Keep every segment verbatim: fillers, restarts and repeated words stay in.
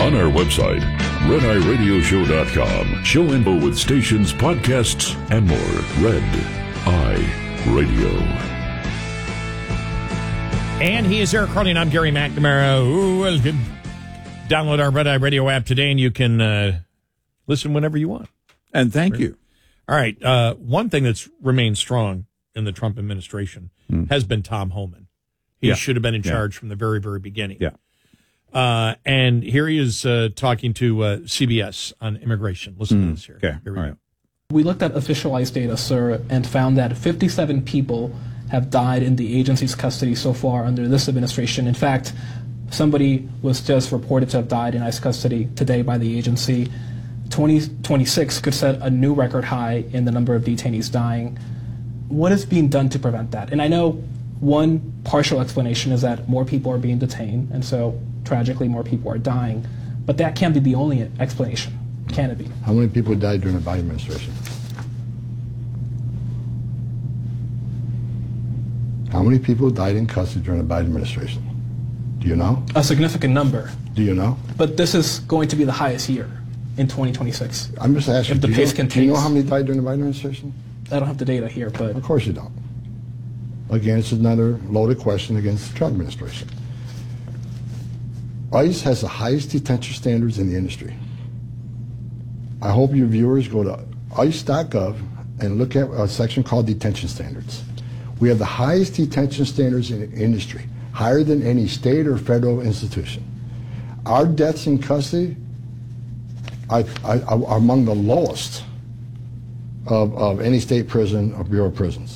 On our website, red eye radio show dot com. Show info with stations, podcasts, and more. Red Eye Radio. And he is Eric Carly, and I'm Gary McNamara. Ooh, welcome. Download our Red Eye Radio app today, and you can uh, listen whenever you want. And thank you. All right. Uh, one thing that's remained strong in the Trump administration mm. has been Tom Homan. He yeah. should have been in charge yeah. from the very, very beginning. Yeah. Uh, and here he is uh, talking to uh, C B S on immigration. Listen mm. to this here. Okay. Here we All go. right. We looked at officialized data, sir, and found that fifty-seven people have died in the agency's custody so far under this administration. In fact, somebody was just reported to have died in ICE custody today by the agency. twenty twenty-six could set a new record high in the number of detainees dying. What is being done to prevent that? And I know one partial explanation is that more people are being detained, and so tragically more people are dying. But that can't be the only explanation, can it be? How many people died during the Biden administration? How many people died in custody during the Biden administration? Do you know? A significant number. Do you know? But this is going to be the highest year in twenty twenty-six. I'm just asking, if the do, pace you know, continues. do you know how many died during the Biden administration? I don't have the data here, but... Of course you don't. Again, it's another loaded question against the Trump administration. ICE has the highest detention standards in the industry. I hope your viewers go to ice dot gov and look at a section called detention standards. We have the highest detention standards in the industry, higher than any state or federal institution. Our deaths in custody are, are, are among the lowest of, of any state prison or Bureau of Prisons.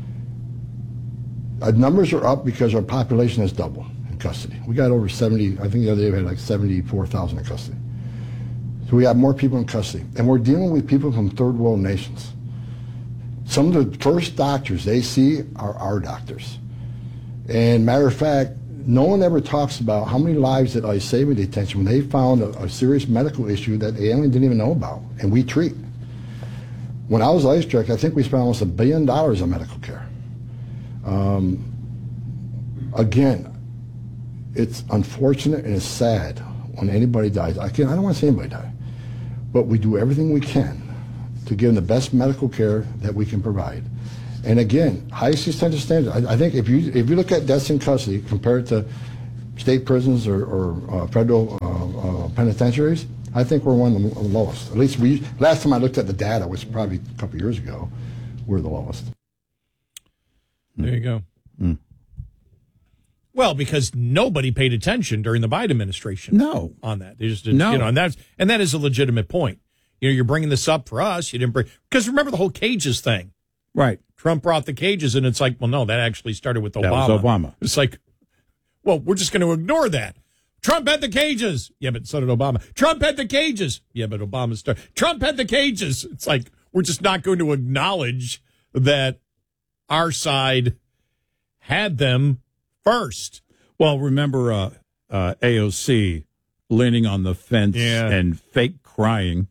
Our numbers are up because our population has doubled in custody. We got over seventy, I think the other day we had like seventy-four thousand in custody. So we have more people in custody. And we're dealing with people from third world nations. Some of the first doctors they see are our doctors. And matter of fact, no one ever talks about how many lives did ICE save in detention when they found a, a serious medical issue that the alien didn't even know about, and we treat. When I was ICE director, I think we spent almost a billion dollars on medical care. Um, again, it's unfortunate and it's sad when anybody dies. I, can't, I don't want to see anybody die, but we do everything we can to give them the best medical care that we can provide. And again, highest detention standards. I, I think if you if you look at deaths in custody compared to state prisons or, or uh, federal uh, uh, penitentiaries, I think we're one of the lowest. At least we. Last time I looked at the data, which was probably a couple of years ago, we're the lowest. There you go. Mm. Well, because nobody paid attention during the Biden administration. No, on that they just didn't, no, you know, and that's and that is a legitimate point. You know, you're bringing this up for us. You didn't bring because remember the whole cages thing, right? Trump brought the cages, and it's like, well, no, that actually started with Obama. That was Obama. It's like, well, we're just going to ignore that. Trump had the cages. Yeah, but so did Obama. Trump had the cages. Yeah, but Obama started. Trump had the cages. It's like, we're just not going to acknowledge that our side had them first. Well, remember uh, uh, A O C leaning on the fence yeah. and fake crying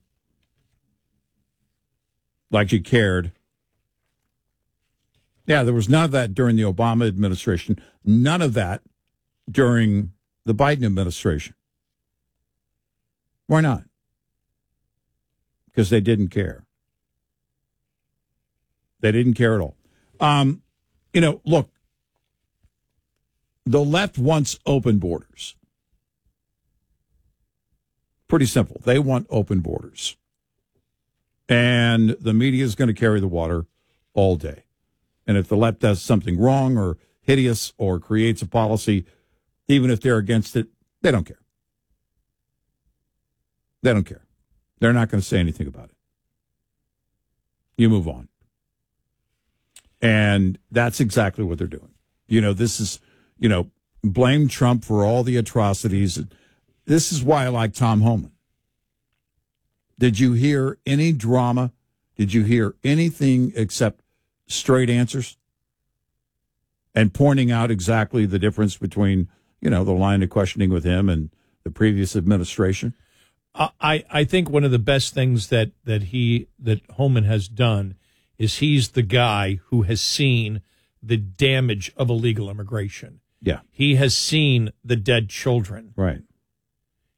like you cared. Yeah, there was none of that during the Obama administration. None of that during the Biden administration. Why not? Because they didn't care. They didn't care at all. Um, you know, look, the left wants open borders. Pretty simple. They want open borders. And the media is going to carry the water all day. And if the left does something wrong or hideous or creates a policy, even if they're against it, they don't care. They don't care. They're not going to say anything about it. You move on. And that's exactly what they're doing. You know, this is, you know, blame Trump for all the atrocities. This is why I like Tom Homan. Did you hear any drama? Did you hear anything except straight answers? And pointing out exactly the difference between, you know, the line of questioning with him and the previous administration? Uh, I, I think one of the best things that, that he that Homan has done is he's the guy who has seen the damage of illegal immigration. Yeah. He has seen the dead children. Right.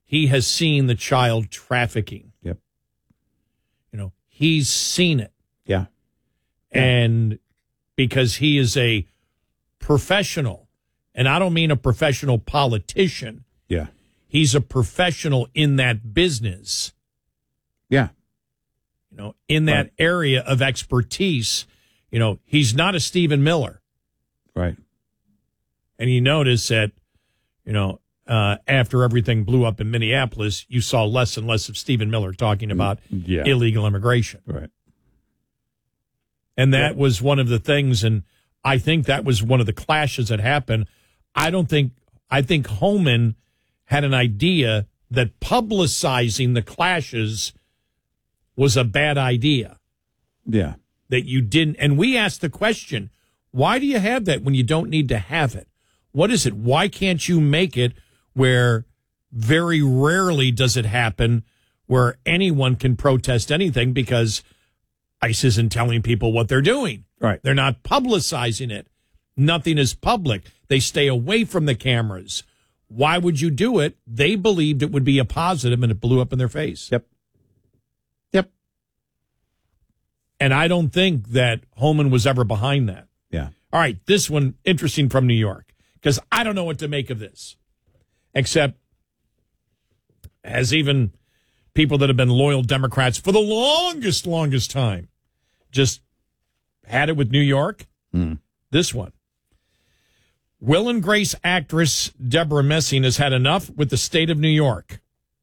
he has seen the child trafficking. Yep. You know, he's seen it. Yeah. And because he is a professional, and I don't mean a professional politician. Yeah. He's a professional in that business. Yeah. You know, in that Right. area of expertise. You know, he's not a Stephen Miller. Right. And you notice that, you know, uh, after everything blew up in Minneapolis, you saw less and less of Stephen Miller talking about Yeah. illegal immigration. Right. And that Yeah. was one of the things, and I think that was one of the clashes that happened. I don't think, I think Homan had an idea that publicizing the clashes was a bad idea. Yeah. That you didn't, and we asked the question, why do you have that when you don't need to have it? What is it? Why can't you make it where very rarely does it happen where anyone can protest anything because ICE isn't telling people what they're doing? Right. They're not publicizing it. Nothing is public. They stay away from the cameras. Why would you do it? They believed it would be a positive, and it blew up in their face. Yep. Yep. And I don't think that Homan was ever behind that. Yeah. All right, this one, interesting from New York, because I don't know what to make of this, except as even people that have been loyal Democrats for the longest, longest time just had it with New York. Mm. This one. Will and Grace actress Deborah Messing has had enough with the state of New York.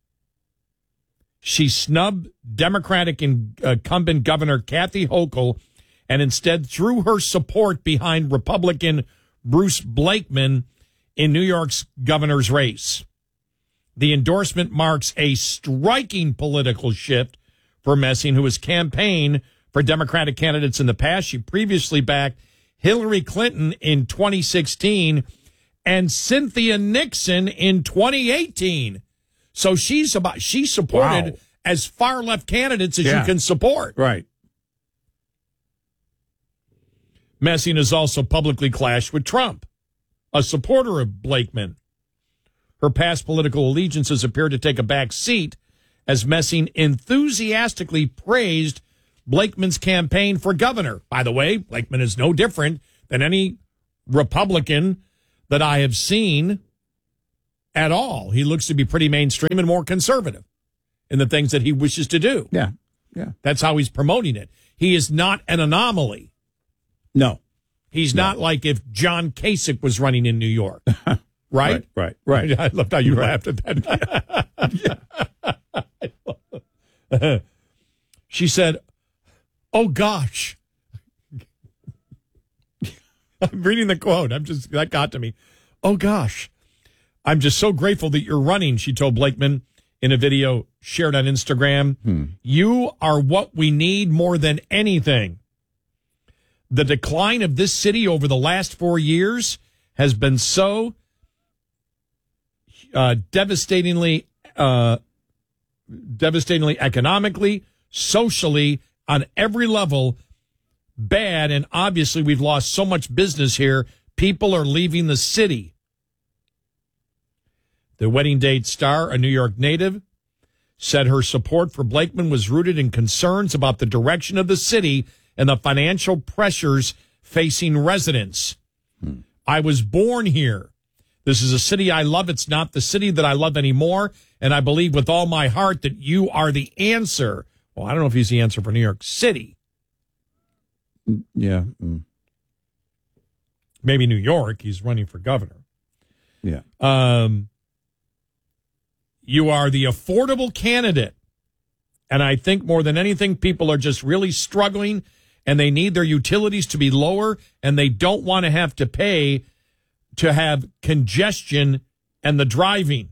She snubbed Democratic incumbent Governor Kathy Hochul and instead threw her support behind Republican Bruce Blakeman in New York's governor's race. The endorsement marks a striking political shift for Messing, who has campaigned for Democratic candidates in the past. She previously backed Hillary Clinton in twenty sixteen and Cynthia Nixon in twenty eighteen. So she's about she supported Wow. as far left candidates as Yeah. you can support. Right. Messing has also publicly clashed with Trump, a supporter of Blakeman. Her past political allegiances appear to take a back seat as Messing enthusiastically praised Blakeman's campaign for governor. By the way, Blakeman is no different than any Republican that I have seen at all. He looks to be pretty mainstream and more conservative in the things that he wishes to do. Yeah. Yeah. That's how he's promoting it. He is not an anomaly. No. He's not like if John Kasich was running in New York, right? Right. Right. I loved how you laughed at that. She said, "Oh gosh." I'm reading the quote. I'm just that got to me. "Oh gosh. I'm just so grateful that you're running," she told Blakeman in a video shared on Instagram. Hmm. "You are what we need more than anything. The decline of this city over the last four years has been so uh, devastatingly, uh, devastatingly economically, socially, on every level, bad. And obviously, we've lost so much business here. People are leaving the city." The wedding date star, a New York native, said her support for Blakeman was rooted in concerns about the direction of the city and the financial pressures facing residents. Hmm. "I was born here. This is a city I love. It's not the city that I love anymore. And I believe with all my heart that you are the answer." Well, I don't know if he's the answer for New York City. Yeah. Mm. Maybe New York. He's running for governor. Yeah. Um, you are the affordable candidate. And I think more than anything, people are just really struggling and they need their utilities to be lower and they don't want to have to pay to have congestion and the driving.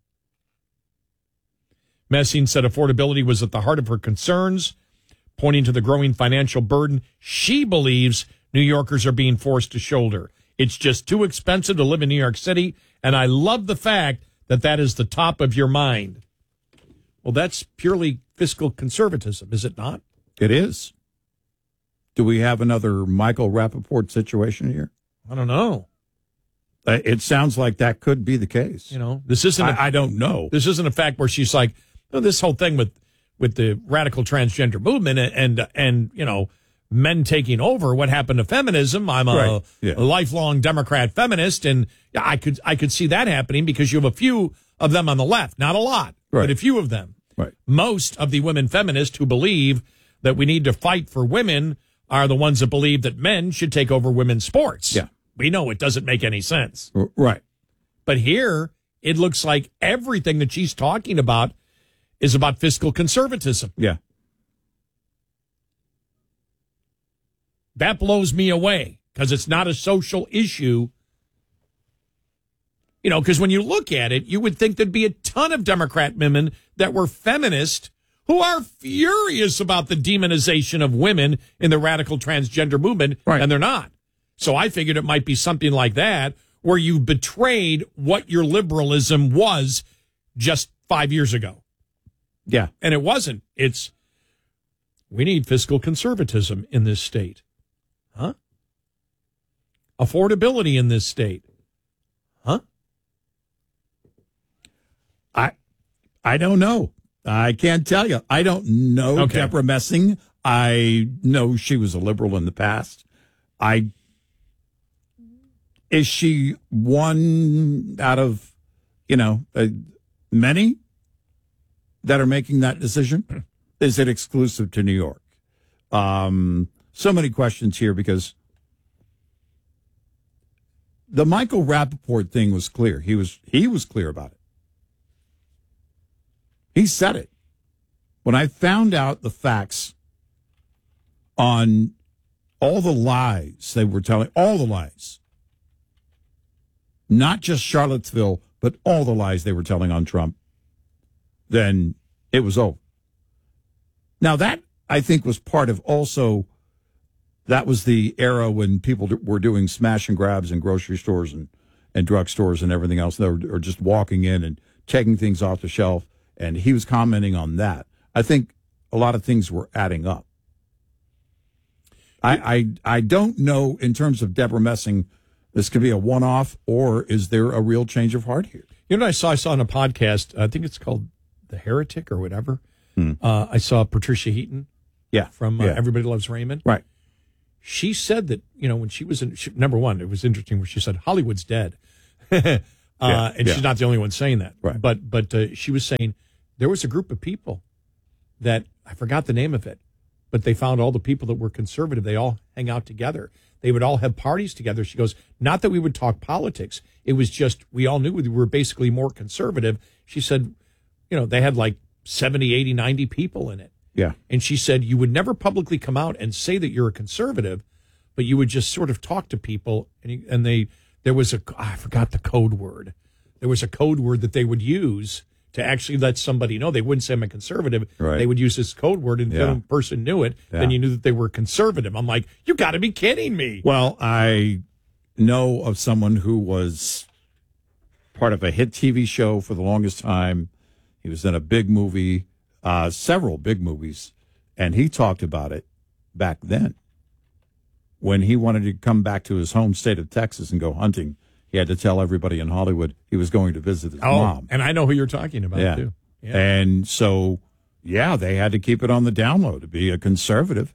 Messing said affordability was at the heart of her concerns, pointing to the growing financial burden she believes New Yorkers are being forced to shoulder. "It's just too expensive to live in New York City, and I love the fact that that is the top of your mind." Well, that's purely fiscal conservatism, is it not? It is. Do we have another Michael Rappaport situation here? I don't know. Uh, It sounds like that could be the case. You know, this isn't. a- I, I don't know. This isn't a fact where she's like, oh, this whole thing with with the radical transgender movement and and, and you know, men taking over. What happened to feminism? I'm a, Right. Yeah. a lifelong Democrat feminist, and yeah, I could I could see that happening because you have a few of them on the left, not a lot, Right. but a few of them. Right. Most of the women feminists who believe that we need to fight for women are the ones that believe that men should take over women's sports. Yeah. We know it doesn't make any sense. R- Right. But here, it looks like everything that she's talking about is about fiscal conservatism. Yeah. That blows me away because it's not a social issue. You know, because when you look at it, you would think there'd be a ton of Democrat women that were feminist who are furious about the demonization of women in the radical transgender movement, Right. and they're not. So I figured it might be something like that, where you betrayed what your liberalism was just five years ago. Yeah. And it wasn't. It's, we need fiscal conservatism in this state. Huh? Affordability in this state. Huh? I I don't know. I can't tell you. I don't know Okay. Deborah Messing. I know she was a liberal in the past. I is she one out of, you know, uh, many that are making that decision? Is it exclusive to New York? Um, so many questions here because the Michael Rappaport thing was clear. He was he was clear about it. He said it. When I found out the facts on all the lies they were telling, all the lies, not just Charlottesville, but all the lies they were telling on Trump, then it was over. Now, that, I think, was part of also, that was the era when people were doing smash and grabs in grocery stores and, and drugstores and everything else. They were, or just walking in and taking things off the shelf. And he was commenting on that. I think a lot of things were adding up. I I, I don't know in terms of Deborah Messing, this could be a one-off, or is there a real change of heart here? You know what I saw? I saw on a podcast, I think it's called The Heretic or whatever. Hmm. Uh, I saw Patricia Heaton Yeah. from uh, yeah. Everybody Loves Raymond. Right. She said that, you know, when she was in, she, number one, it was interesting where she said, Hollywood's dead. uh, Yeah, and yeah. she's not the only one saying that. Right. But, but uh, she was saying there was a group of people that, I forgot the name of it, but they found all the people that were conservative. They all hang out together. They would all have parties together. She goes, not that we would talk politics. It was just, we all knew we were basically more conservative. She said, you know, they had like seventy, eighty, ninety people in it. Yeah. And she said, you would never publicly come out and say that you're a conservative, but you would just sort of talk to people. And, you, and they, there was a, I forgot the code word. There was a code word that they would use to actually let somebody know. They wouldn't say I'm a conservative. Right. They would use this code word, and if Yeah. the person knew it, Yeah. then you knew that they were conservative. I'm like, you got to be kidding me. Well, I know of someone who was part of a hit T V show for the longest time. He was in a big movie, uh, several big movies, and he talked about it back then. When he wanted to come back to his home state of Texas and go hunting, he had to tell everybody in Hollywood he was going to visit his Oh, mom. and I know who you're talking about, Yeah. too. Yeah. And so, yeah, they had to keep it on the down low to be a conservative.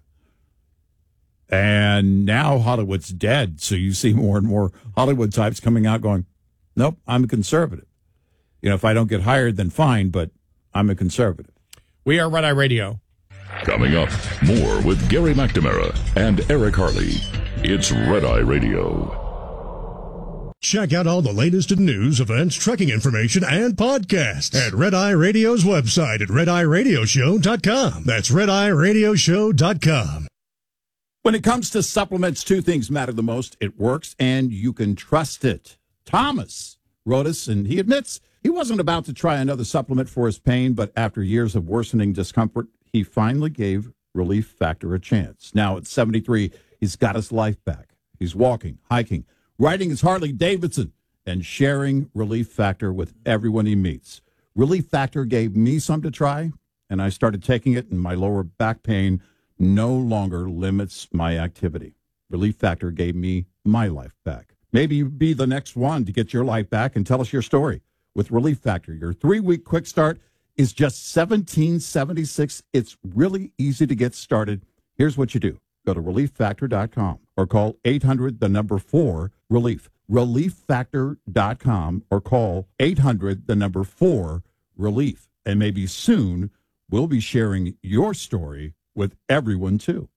And now Hollywood's dead. So you see more and more Hollywood types coming out going, nope, I'm a conservative. You know, if I don't get hired, then fine, but I'm a conservative. We are Red Eye Radio. Coming up, more with Gary McNamara and Eric Harley. It's Red Eye Radio. Check out all the latest in news, events, trekking information, and podcasts at Red Eye Radio's website at red eye radio show dot com. That's red eye radio show dot com. When it comes to supplements, two things matter the most. It works, and you can trust it. Thomas wrote us, and he admits he wasn't about to try another supplement for his pain, but after years of worsening discomfort, he finally gave Relief Factor a chance. Now, at seventy-three, he's got his life back. He's walking, hiking, riding his Harley Davidson, and sharing Relief Factor with everyone he meets. Relief Factor gave me some to try, and I started taking it, and my lower back pain no longer limits my activity. Relief Factor gave me my life back. Maybe you be the next one to get your life back and tell us your story. With Relief Factor, your three-week quick start is just seventeen dollars and seventy-six cents. It's really easy to get started. Here's what you do. Go to relief factor dot com or call eight hundred, the number four, relief. relief factor dot com or call eight hundred, the number four, relief. And maybe soon we'll be sharing your story with everyone, too.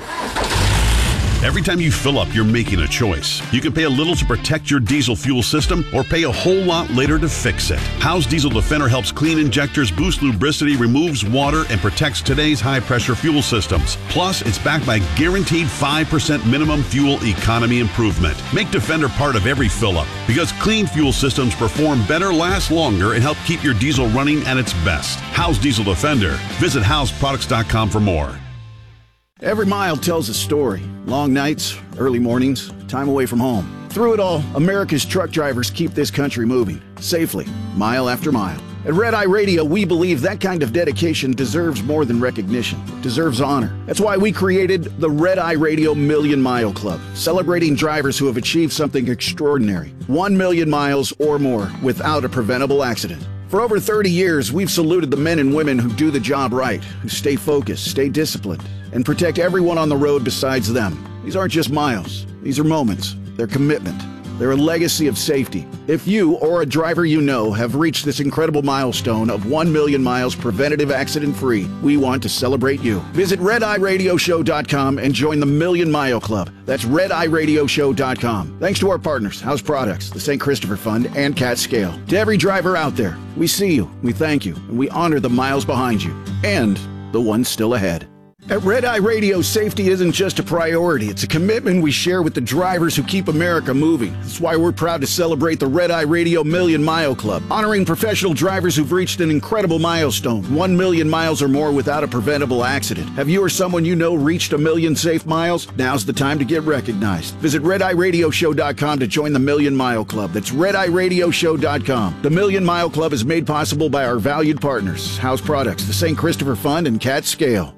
Every time you fill up, you're making a choice. You can pay a little to protect your diesel fuel system or pay a whole lot later to fix it. Howe's Diesel Defender helps clean injectors, boost lubricity, removes water, and protects today's high-pressure fuel systems. Plus, it's backed by guaranteed five percent minimum fuel economy improvement. Make Defender part of every fill-up because clean fuel systems perform better, last longer, and help keep your diesel running at its best. Howe's Diesel Defender. Visit house products dot com for more. Every mile tells a story. Long nights, early mornings, time away from home. Through it all, America's truck drivers keep this country moving, safely, mile after mile. At Red Eye Radio, we believe that kind of dedication deserves more than recognition. It deserves honor. That's why we created the Red Eye Radio Million Mile Club, celebrating drivers who have achieved something extraordinary. One million miles or more without a preventable accident. For over thirty years, we've saluted the men and women who do the job right, who stay focused, stay disciplined, and protect everyone on the road besides them. These aren't just miles. These are moments. They're commitment. They're a legacy of safety. If you or a driver you know have reached this incredible milestone of one million miles preventative accident-free, we want to celebrate you. Visit red eye radio show dot com and join the Million Mile Club. That's red eye radio show dot com. Thanks to our partners, House Products, the Saint Christopher Fund, and Cat Scale. To every driver out there, we see you, we thank you, and we honor the miles behind you and the ones still ahead. At Red Eye Radio, safety isn't just a priority. It's a commitment we share with the drivers who keep America moving. That's why we're proud to celebrate the Red Eye Radio Million Mile Club, honoring professional drivers who've reached an incredible milestone, one million miles or more without a preventable accident. Have you or someone you know reached a million safe miles? Now's the time to get recognized. Visit red eye radio show dot com to join the Million Mile Club. That's red eye radio show dot com. The Million Mile Club is made possible by our valued partners, House Products, the Saint Christopher Fund, and Cat Scale.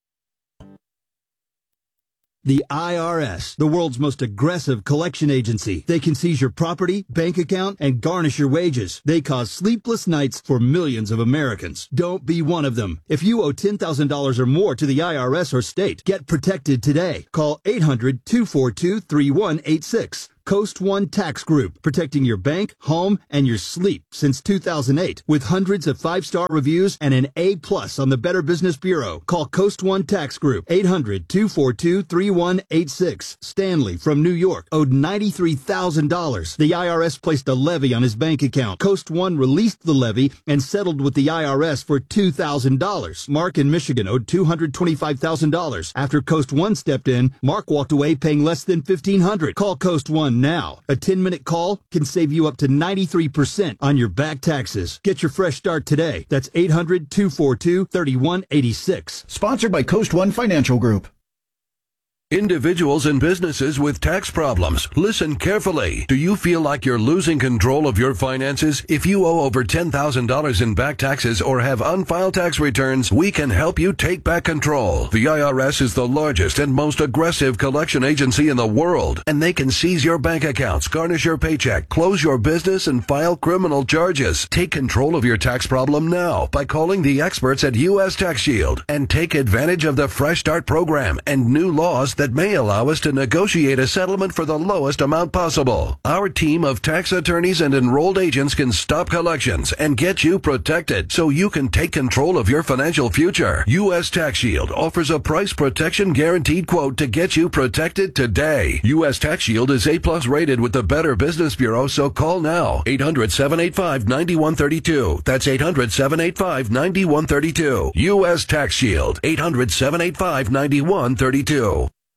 The I R S, the world's most aggressive collection agency. They can seize your property, bank account, and garnish your wages. They cause sleepless nights for millions of Americans. Don't be one of them. If you owe ten thousand dollars or more to the I R S or state, get protected today. Call eight hundred, two four two, three one eight six. Coast One Tax Group, protecting your bank, home, and your sleep since two thousand eight. With hundreds of five-star reviews and an A plus on the Better Business Bureau. Call Coast One Tax Group, eight hundred, two four two, three one eight six. Stanley from New York owed ninety-three thousand dollars. The I R S placed a levy on his bank account. Coast One released the levy and settled with the I R S for two thousand dollars. Mark in Michigan owed two hundred twenty-five thousand dollars. After Coast One stepped in, Mark walked away paying less than fifteen hundred dollars. Call Coast One now. A ten-minute call can save you up to ninety-three percent on your back taxes. Get your fresh start today. That's eight hundred, two four two, three one eight six. Sponsored by Coast One Financial Group. Individuals and businesses with tax problems, listen carefully. Do you feel like you're losing control of your finances? If you owe over ten thousand dollars in back taxes or have unfiled tax returns, we can help you take back control. The I R S is the largest and most aggressive collection agency in the world, and they can seize your bank accounts, garnish your paycheck, close your business, and file criminal charges. Take control of your tax problem now by calling the experts at U S Tax Shield and take advantage of the Fresh Start program and new laws that that may allow us to negotiate a settlement for the lowest amount possible. Our team of tax attorneys and enrolled agents can stop collections and get you protected so you can take control of your financial future. U S Tax Shield offers a price protection guaranteed quote to get you protected today. U S Tax Shield is A plus rated with the Better Business Bureau, so call now. eight hundred, seven eight five, nine one three two. That's eight hundred, seven eight five, nine one three two. U S Tax Shield. eight hundred, seven eight five, nine one three two.